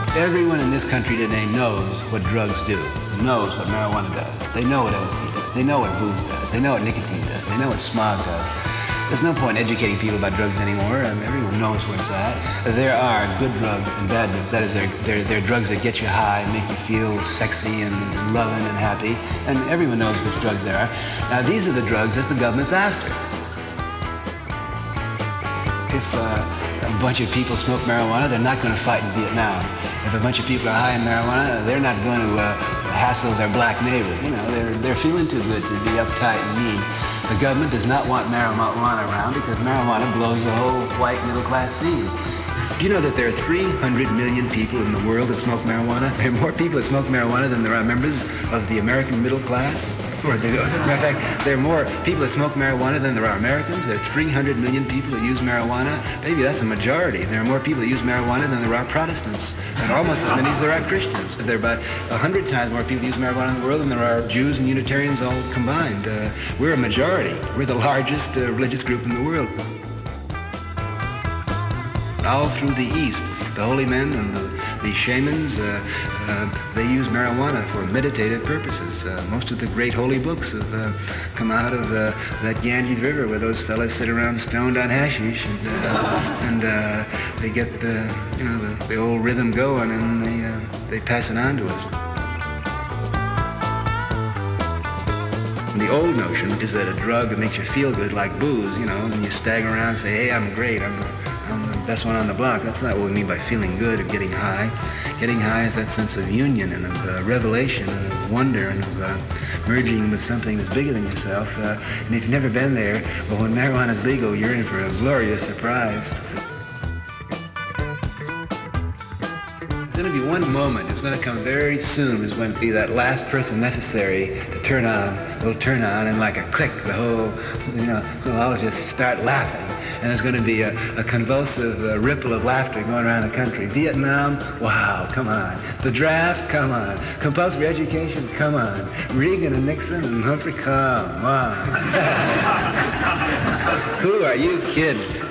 Everyone in this country today knows what drugs do, knows what marijuana does. They know what LSD does. They know what booze does. They know what nicotine does. They know what smog does. There's no point in educating people about drugs anymore. Everyone knows where it's at. There are good drugs and bad drugs. That is, they're drugs that get you high and make you feel sexy and loving and happy. And everyone knows which drugs there are. Now, these are the drugs that the government's after. If a bunch of people smoke marijuana, they're not going to fight in Vietnam. If a bunch of people are high in marijuana, they're not going to hassle their black neighbor. You know, they're feeling too good to be uptight and mean. The government does not want marijuana around because marijuana blows the whole white middle-class scene. Do you know that there are 300 million people in the world that smoke marijuana? There are more people that smoke marijuana than there are members of the American middle class. Matter of fact, there are more people that smoke marijuana than there are Americans. There are 300 million people that use marijuana. Maybe that's a majority. There are more people that use marijuana than there are Protestants, and almost as many as there are Christians. There are about 100 times more people that use marijuana in the world than there are Jews and Unitarians all combined. We're a majority. We're the largest religious group in the world. All through the East, the holy men and the shamans, they use marijuana for meditative purposes. Most of the great holy books have come out of that Ganges River where those fellas sit around stoned on hashish and they get the old rhythm going and they pass it on to us. The old notion is that a drug that makes you feel good, like booze, and you stagger around and say, hey, I'm great, I'm the best one on the block. That's not what we mean by feeling good or getting high. Getting high is that sense of union and of revelation and of wonder and of merging with something that's bigger than yourself. And if you've never been there, well, when marijuana is legal, you're in for a glorious surprise. There's going to be one moment, it's going to come very soon, is when be that last person necessary to turn on, will turn on, and like a click, the whole, they'll all just start laughing. And there's going to be a convulsive ripple of laughter going around the country. Vietnam, wow, come on. The draft, come on. Compulsory education, come on. Reagan and Nixon and Humphrey, come on. Who are you kidding?